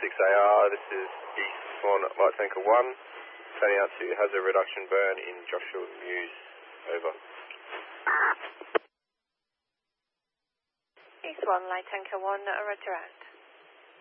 6AR, this is East Swan Light Tanker 1, turning out to hazard reduction burn in Joshua Mews, over. East Swan Light Tanker 1, roger out.